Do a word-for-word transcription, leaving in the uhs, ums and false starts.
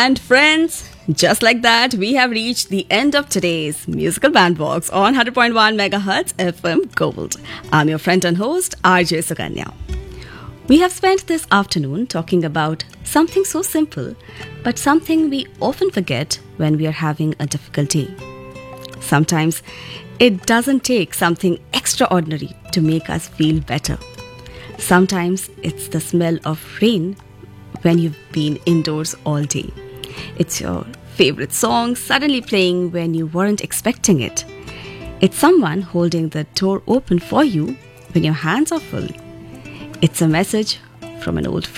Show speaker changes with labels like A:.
A: And friends, just like that, we have reached the end of today's Musical Bandbox on one hundred point one megahertz F M Gold. I'm your friend and host, R J Suganya. We have spent this afternoon talking about something so simple, but something we often forget when we are having a difficult day. Sometimes it doesn't take something extraordinary to make us feel better. Sometimes it's the smell of rain when you've been indoors all day. It's your favorite song suddenly playing when you weren't expecting it. It's someone holding the door open for you when your hands are full. It's a message from an old friend.